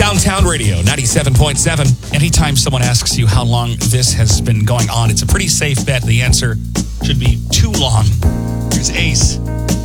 Downtown Radio, 97.7. Anytime someone asks you how long this has been going on, it's a pretty safe bet the answer should be too long. Here's Ace